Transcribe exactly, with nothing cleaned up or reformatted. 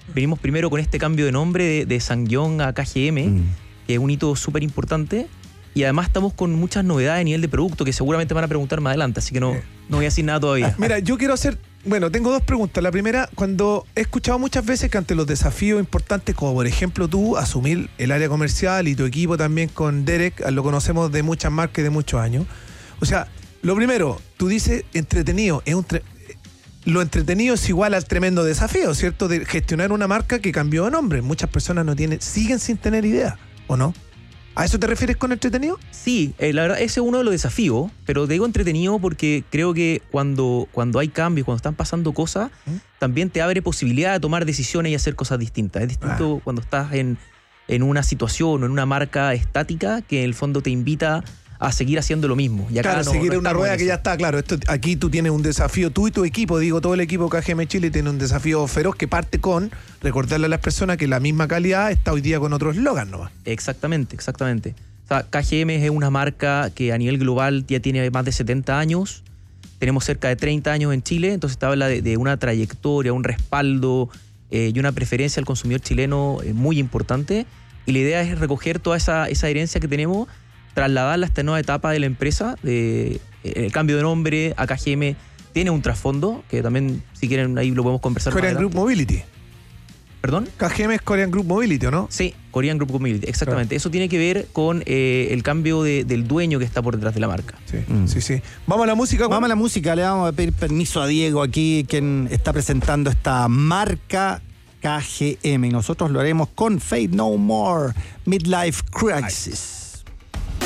Venimos primero con este cambio de nombre de, de SsangYong a K G M, mm. que es un hito súper importante. Y además estamos con muchas novedades a nivel de producto que seguramente van a preguntar más adelante, así que no, no voy a decir nada todavía. Mira, yo quiero hacer... Bueno, tengo dos preguntas. La primera, cuando he escuchado muchas veces que ante los desafíos importantes, como por ejemplo tú, asumir el área comercial y tu equipo también con Derek, lo conocemos de muchas marcas y de muchos años. O sea, lo primero, tú dices entretenido, es un tre- lo entretenido es igual al tremendo desafío, ¿cierto? De gestionar una marca que cambió de nombre. Muchas personas no tienen, siguen sin tener idea, ¿o no? ¿A eso te refieres con entretenido? Sí, eh, la verdad, ese es uno de los desafíos, pero digo entretenido porque creo que cuando, cuando hay cambios, cuando están pasando cosas, ¿Mm? también te abre posibilidad de tomar decisiones y hacer cosas distintas. Es distinto ah. cuando estás en, en una situación o en una marca estática que en el fondo te invita a seguir haciendo lo mismo. Y acá claro, no, seguir no una rueda que ya está, claro. Esto, aquí tú tienes un desafío, tú y tu equipo, digo, todo el equipo K G M Chile tiene un desafío feroz que parte con recordarle a las personas que la misma calidad está hoy día con otro eslogan nomás. Exactamente, exactamente. O sea, K G M es una marca que a nivel global ya tiene más de setenta años. Tenemos cerca de treinta años en Chile, entonces te habla de, de una trayectoria, un respaldo eh, y una preferencia al consumidor chileno eh, muy importante. Y la idea es recoger toda esa, esa herencia que tenemos, trasladarla a esta nueva etapa de la empresa. De, eh, el cambio de nombre a K G M tiene un trasfondo, que también, si quieren, ahí lo podemos conversar. Korean Group Mobility. ¿Perdón? K G M es Korean Group Mobility, ¿o no? Sí, Korean Group Mobility, exactamente. Claro. Eso tiene que ver con eh, el cambio de, del dueño que está por detrás de la marca. Sí, mm. sí, sí. Vamos a la música. Vamos a la música, le vamos a pedir permiso a Diego aquí, quien está presentando esta marca K G M. Y nosotros lo haremos con Fade No More, Midlife Crisis.